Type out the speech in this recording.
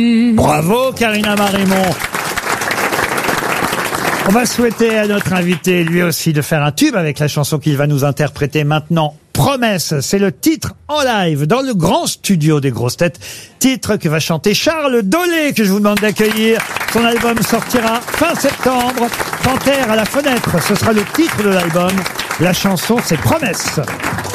Bravo Karina Marémont. On va souhaiter à notre invité, lui aussi, de faire un tube avec la chanson qu'il va nous interpréter maintenant. Promesse, c'est le titre en live dans le grand studio des grosses têtes. Titre que va chanter Charles Dolé, que je vous demande d'accueillir. Son album sortira fin septembre. Panthère à la fenêtre, ce sera le titre de l'album. La chanson, c'est Promesse.